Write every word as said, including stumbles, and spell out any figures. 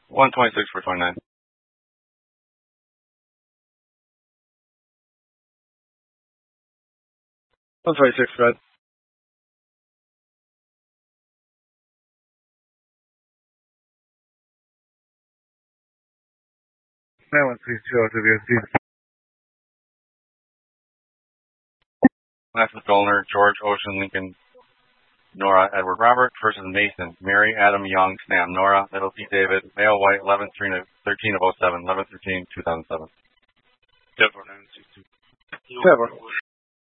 one twenty-six for twenty-nine. one twenty-six, red. nine one three two oh W S D. Last Dolner, George, Ocean, Lincoln, Nora, Edward, Robert versus Mason, Mary, Adam, Young, Sam, Nora, Little P, David, male, white, eleven thirteen of oh seven, eleven thirteen two thousand seven. Deborah, nine six two. Deborah.